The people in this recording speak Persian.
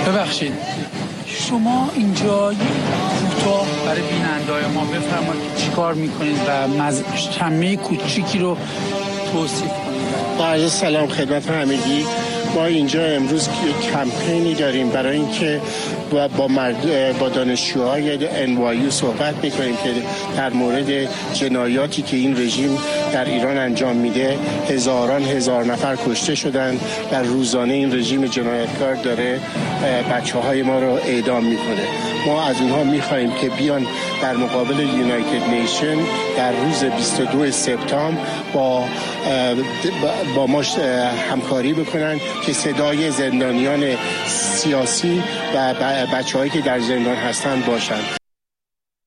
ببخشید شما اینجا کوتاه برای بیننده‌های ما بفرمایید چیکار میکنید و شمه کوچیکی رو توصیف کنید. عرض سلام خدمت همگی. ما اینجا امروز کمپینی داریم برای اینکه با دانشجوهای NYU صحبت میکنیم که در مورد جنایاتی که این رژیم در ایران انجام میده. هزار نفر کشته شدن و روزانه این رژیم جنایتکار داره بچه‌های ما رو اعدام میکنه. ما از اونها میخوایم که بیان در مقابل یونایتد نیشن در روز 22 سپتامبر با ما همکاری بکنن که صدای زندانیان سیاسی و بچه‌هایی که در زندان هستن باشن.